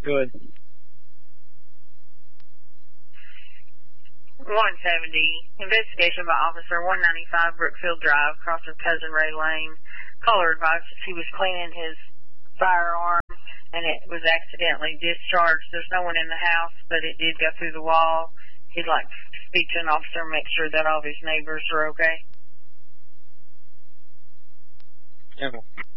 Good. 170. Investigation by Officer 195 Brookfield Drive, crossing Cousin Ray Lane. Caller advised that he was cleaning his firearm and it was accidentally discharged. There's no one in the house, but it did go through the wall. He'd like to speak to an officer and make sure that all of his neighbors are okay. Yeah.